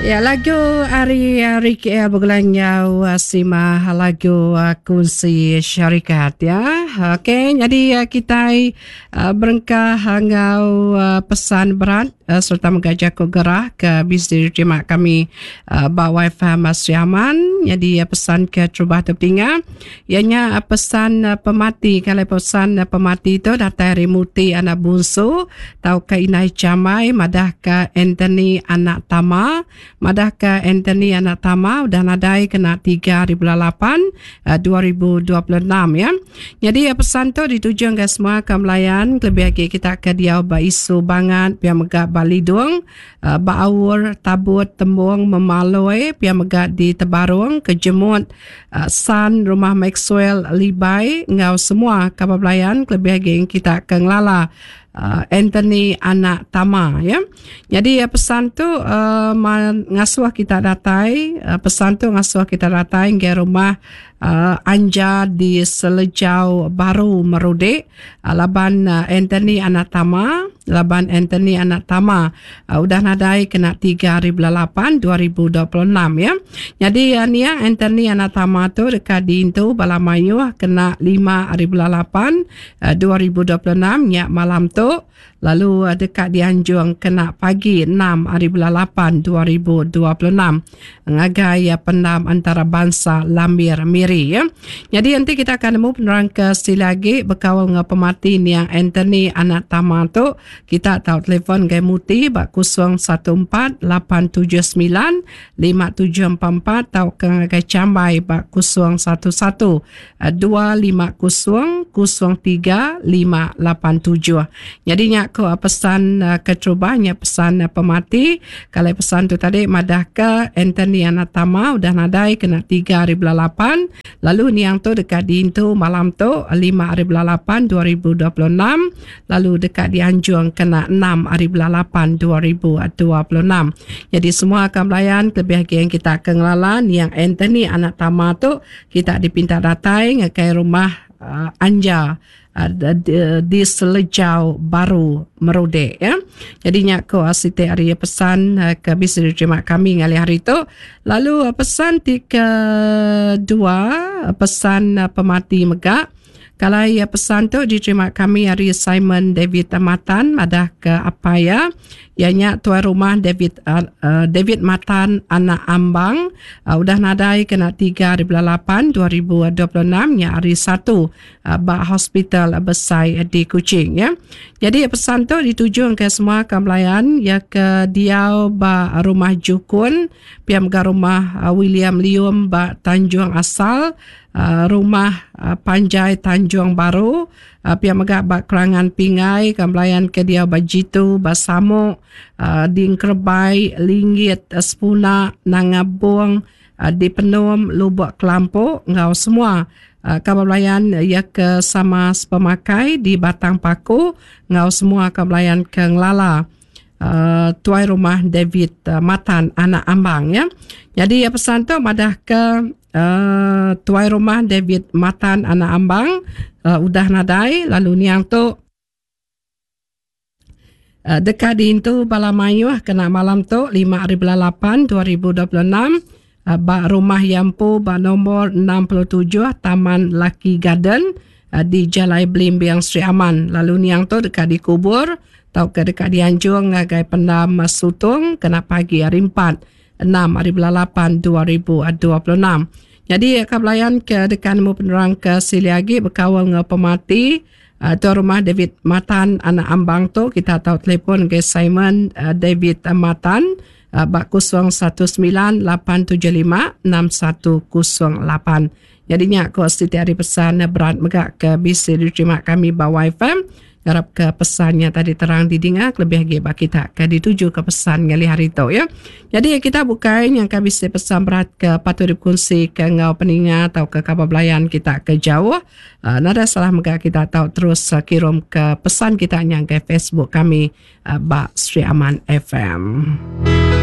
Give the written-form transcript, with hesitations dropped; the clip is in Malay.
Ya, lagu Ari KL bergelanya sima lagu kunci syarikat ya. Okey, jadi kita berengkah ngau pesan berat serta mengajak ko gerah ke bisnis jemaah kami bawai faham Syaman. Jadi pesan ke Trubah Tertinggal ianya pesan pemati. Kalau pesan pemati itu datang dari Muti anak bungsu, tau ke Inai Camai, madah ke Anthony anak Tama, madah ke Anthony anak Tama udah nadai kena 3 hari bulan 8 2026 ya. Jadi pesan tu dituju ke semua ke melayan lebih lagi kita ke dia isu banget biar megak balidung baur tabut tembung memaloi biar megak di Tebarung kejemut San rumah Maxwell Libai ngau semua ke melayan lebih lagi kita ke ngelala Anthony anak Tama ya. Jadi pesan tu ngasuh kita datai pesan tu ngasuh kita datai ke rumah Anja di Selejau Baru Merudek laban Anthony anak Tama laban Anthony anak Tama udah nadai kena 3 hari bulan 8 2026 ya. Jadi ni Anthony anak Tama tu dekat di Intu Balamayu kena 5 hari bulan 8 2026 ya malam tu. Lalu dekat di Anjung kena pagi 6 hari bulan 8 2026 ngagai pendam antarabangsa Lambir Miri ya. Jadi nanti kita akan nemu penerang ke lagi berkawal dengan pemati ni yang Anthony anak Tama tu kita tahu telefon ke Muti bak 014 879 5744 tahu ke ngagai Cambai bak 011 250 03 587. Jadi ko pesan ketrubahnya pesan pemati kalau pesan tu tadi madah ke Anthony anak Tama udah nadai kena 3 hari bulan 8 lalu ni yang tu dekat di Intu malam tu 5 hari bulan 8 2026 lalu dekat di Anjung kena 6 hari bulan 8 2026. Jadi semua akan melayan lebih lagi yang kita akan ngelalan yang Anthony anak Tama tu kita dipinta datai ngakai rumah Anja di Selejau Baru Merudek ya. Jadinya ko asite hari pesan ke bisnis jemaah kami ngali hari tu. Lalu pesan kedua pesan pemati megak. Kalau ia pesan tu diterima kami hari Simon David Matan ada ke apa ya ianya tuan rumah David Matan anak Ambang udah nadai kena 3 hari bulan 8 2026 ya hari 1 bak hospital besai di Kuching ya. Jadi pesan tu dituju ke semua kemelayan ya ke Diau ba rumah Jukun piam ga rumah William Lium ba Tanjung Asal rumah Panjai Tanjung Baru pihak megak bak kerangan Pingai kemelayan ke dia bajitu basamuk dingkerbai linggit Sepuna Nangabung di Penum Lubuk Kelampuk ngau semua kemelayan ya ke sama pemakai di Batang Paku ngau semua kemelayan ke Ngelala tuai rumah David Matan anak Ambang ya. Jadi ya pesan tu madah ke tuai rumah David Matan anak Ambang udah nadai lalu ni yang tu dekat di Intu Balamayu kena malam tu 5 hari bulan 8 2026 bak rumah Yampu bak nombor 67 Taman Lucky Garden di Jalai Blimbing Sri Aman. Lalu ni yang tu dekat di kubur tau ke dekat di Anjung ngagai pendam Sutung kena pagi hari 4 6 hari bulan 8 2026. Jadi kebelayan ke dekat nemu penerang ke Siliagi berkawal dengan pemati tuan rumah David Matan anak Ambang tu kita tahu telefon ke Simon David Matan bak 019 875 6108. Jadinya ko setiap hari pesan berat megak ke bisnis diterima kami bawah FM. Harap ke pesannya tadi terang didengar lebih lagi bagi kita ke dituju ke pesan ngali hari tu ya. Jadi kita bukan yang kami pesan berat ke patut dikongsi ke ngau peningat atau ke kabar belayan kita ke jauh. Nada salah megak kita tahu terus kirim ke pesan kita yang ke Facebook kami Bak Sri Aman FM.